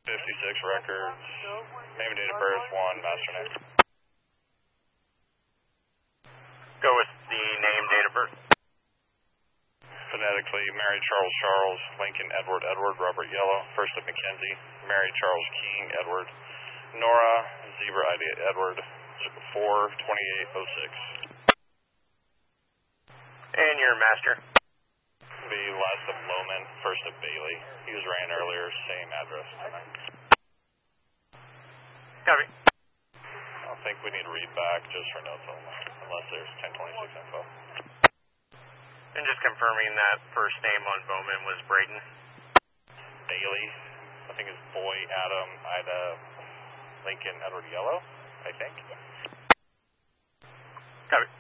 56 records. Name and date of birth, 1, master name. Go with the name, date of birth. Phonetically, Mary Charles Charles, Lincoln Edward Edward, Robert Yellow, First of Mackenzie, Mary Charles King Edward, Nora Zebra ID Edward, 42806. And your master? The last of Loman, First of Bailey. He was ran earlier, same address tonight. Copy. I think we need to read back just for notes only, unless there's 1026 info. And just confirming that first name on Bowman was Braden. Bailey, I think it's Boy, Adam, Ida, Lincoln, Edward Yellow, I think. Copy.